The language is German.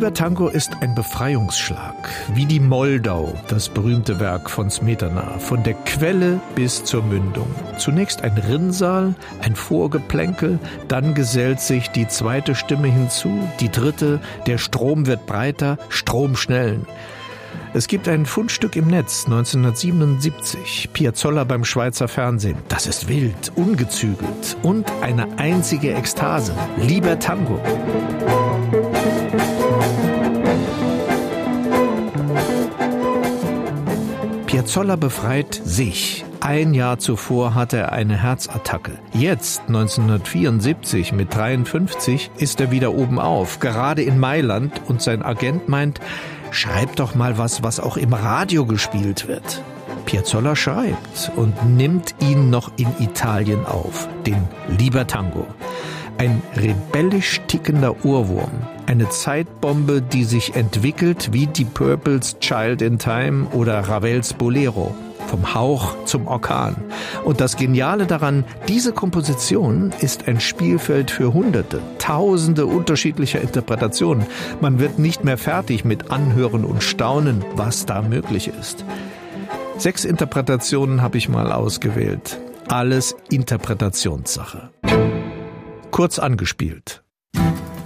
Lieber Tango ist ein Befreiungsschlag, wie die Moldau, das berühmte Werk von Smetana, von der Quelle bis zur Mündung. Zunächst ein Rinnsal, ein Vorgeplänkel, dann gesellt sich die zweite Stimme hinzu, die dritte, der Strom wird breiter, Stromschnellen. Es gibt ein Fundstück im Netz, 1977, Piazzolla beim Schweizer Fernsehen. Das ist wild, ungezügelt und eine einzige Ekstase. Lieber Tango. Piazzolla befreit sich. Ein Jahr zuvor hatte er eine Herzattacke. Jetzt, 1974, mit 53, ist er wieder oben auf, gerade in Mailand, und sein Agent meint, schreib doch mal was auch im Radio gespielt wird. Piazzolla schreibt und nimmt ihn noch in Italien auf, den Lieber Tango. Ein rebellisch tickender Ohrwurm, eine Zeitbombe, die sich entwickelt wie die Purples Child in Time oder Ravels Bolero. Vom Hauch zum Orkan. Und das Geniale daran, diese Komposition ist ein Spielfeld für Hunderte, Tausende unterschiedlicher Interpretationen. Man wird nicht mehr fertig mit Anhören und Staunen, was da möglich ist. 6 Interpretationen habe ich mal ausgewählt. Alles Interpretationssache. Kurz angespielt.